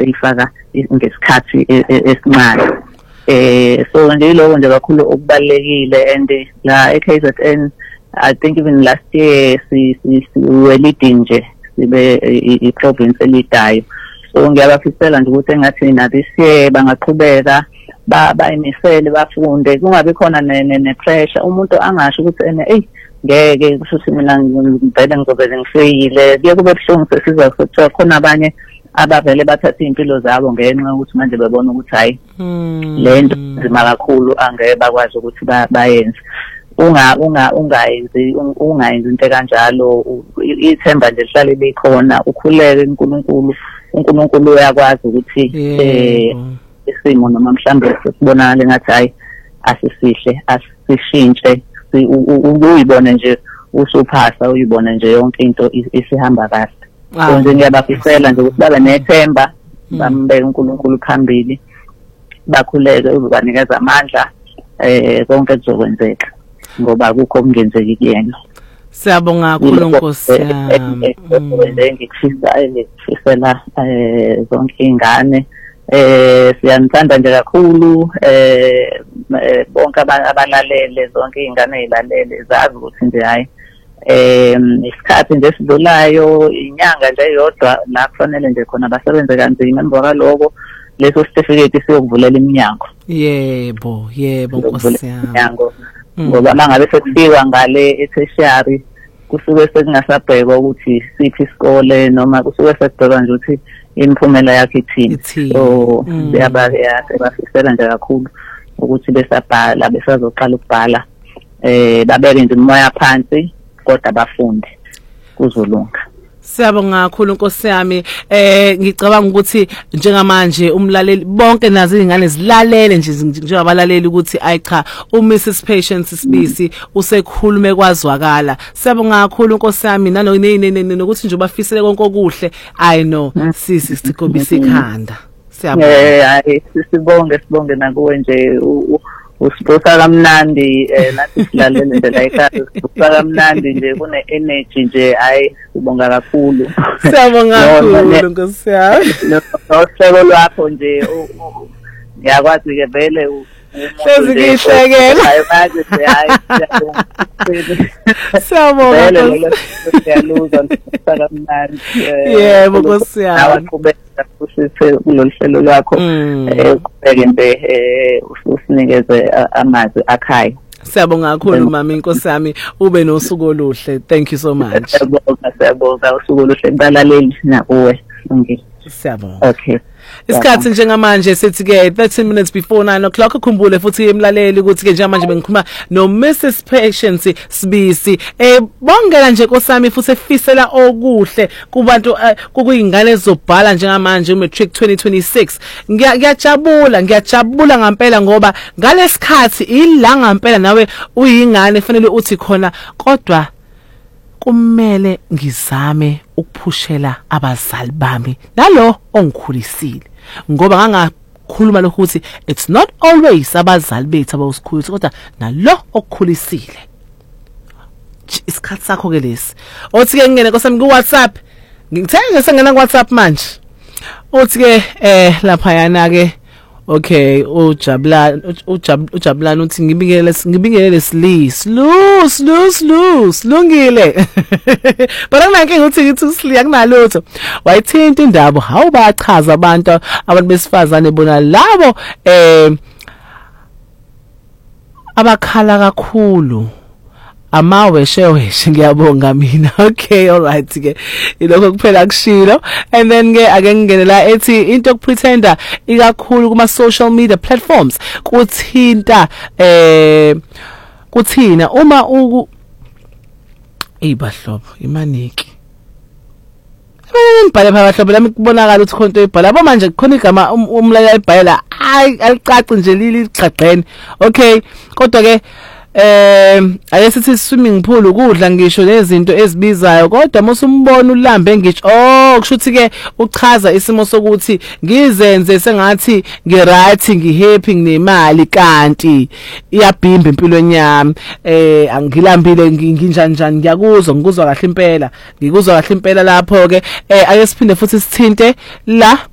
selifaka ngesikhathi esincane. So nje lokho nje kakhulu okubalekile, and la eKZN I think even last year we were leading nje sibe i-province elidayo. So ngiyabafisela nje ukuthi engathi na this year bangaqhubeka bayimisele bafunde, kungabi khona ne-pressure, umuntu angasho ukuthi ngeke kusho mina ngivele ngizobele ngifeyile. Kuye kube buhlungu sesizwa kuthiwa khona abanye abavele bathatha impilo zabo ngenxa yokuthi manje bebona ukuthi hayi lento nzima kakhulu angeke bakwazi ukuthi bayenze. Ungayenzi into kanjalo, ithemba nje lihlale likhona, ukhuleke uNkulunkulu uyakwazi ukuthi isimo noma mhlambe sibonakala ngathi hayi asisihle asishintshe, uyibone nje usuphasa, uyibone nje yonke into isihamba kahle. So nje ngiyabafisela nje ukuthi babe nethemba, bambeke uNkulunkulu phambili, bakhuleke uzobanikeza amandla, konke kuzokwenzeka ngoba akukho okungenzeki kuyena. Siyabonga kakhulu Nkosi yami. Ngifisela zonke ingane, siyanthanda nje kakhulu, bonke abalalele, zonke ingane ezilalele zazi ukuthi nje hayi isikhathi nje sidlulayo, inyanga nje yodwa la kufanele nje khona basebenze kanzima, emva kwaloko leso certificate siyokuvulela iminyango. Yebo Nkosi yami. Ngoba mangabe sekufika ngale e-tertiary kusuke sekungasabhekwa ukuthi siphi isikole noma kusuke sekubhekwa nje ukuthi imiphumela yakhe ithini. So siyabafisela nje kakhulu ukuthi besabhala, besazoqala ukubhala, babeke nje umoya phansi kodwa bafunde kuzolunga. Siyabonga kakhulu Nkosi yami. Ngicabanga ukuthi njengamanje umlaleli bonke nazo izingane zilalele njengabalaleli ukuthi ayicha uMrs Patience Sibisi usekhulume kwazwakala. Siyabonga kakhulu Nkosi yami nokuthi nje bafisele konke okuhle. I know sisi sikobisa ikhanda. Siyabonga. Sibonge nakuwe nje usibuka kamnandi, nathi silalele nje la ekhaya usibuka kamnandi nje, kune energy nje, hayi sibonga kakhulu. Siyabonga kakhulu Nkosi yami. Noseko lwakho nje ngiyakwazi ke vele sezikihlekela. Hayi manje hayi siyabonga. Siyaluza kamnandi. Yebo Nkosi yami. Awaqhubeka kusithe kulolu hlelo lwakho, kubeke nje usinikeze amazwi akhaya. Siyabonga kakhulu mama Nkosi yami, ube nosuku oluhle. Thank you so much. Siyabonga usuku oluhle kubalaleli nakuwe. Siyabonga. Okay. Isikhathi njengamanje sithi ke 13 minutes before 9 o'clock. Ukhumbule futhi emlaleli ukuthi ke njengamanje bengikhuluma no Mrs Patience Sibisi. Bongela nje Nkosami futhi efisela okuhle kubantu kuyingane ezobhala njengamanje uMatric 2026. Ngiyajabula ngempela ngoba ngalesikhathi ila ngempela nawe uyingane fanele uthi khona, kodwa kumele ngizame ukuphushela abazali bami nalo ongikhulisile, ngoba ngangakhuluma lokho ukuthi it's not always abazali bethu abawusikhulisa kodwa nalo okukhulisile. Isikhathi sakho ke lesi othi ke ngene Nkosami ku WhatsApp, ngithenge sengena ku WhatsApp manje uthi ke lapha yana ke okay ujabulani uthi ngibingelele silungile but angeke uthi sili akunalutho wayithinta indaba hawu bachaza abantu besifazane bona labo abakhala kakhulu amawesheweshe. Ngiyabonga mina. Okay, all right ke ilokho kuphela kushilo. And then ke ake ngene la ethi into yokupretenda ikakhulu kuma social media platforms kuthinta kuthina uma bahlobo imaniki ngibhale phakahlobo lami kubonakala ukuthi khonto ibhala yabo manje khona igama umlaleli ayibhalela alicaci nje liligqagqene. Okay, kodwa ke ayesithi swimming pool ukudla ngisho lezinto ezibizayo, kodwa musumbona ulambe ngisho kushuthi ke uchaza isimo sokuthi ngizenze sengathi ngiright ngihappy nginemali kanti iyabhimba empilweni yami. Angilambile nginjanjani ngikuzwa kahle impela lapho ke ayesiphinde futhi sithinte la